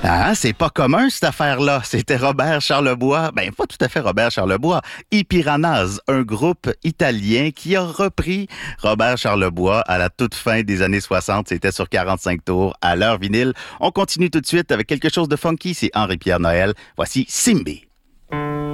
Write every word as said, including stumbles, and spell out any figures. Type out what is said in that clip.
Ah, c'est pas commun, cette affaire-là. C'était Robert Charlebois. Ben, pas tout à fait Robert Charlebois. I Piranhas, un groupe italien qui a repris Robert Charlebois à la toute fin des années soixante. C'était sur quarante-cinq tours à l'heure vinyle. On continue tout de suite avec quelque chose de funky. C'est Henri-Pierre Noël. Voici Simbi.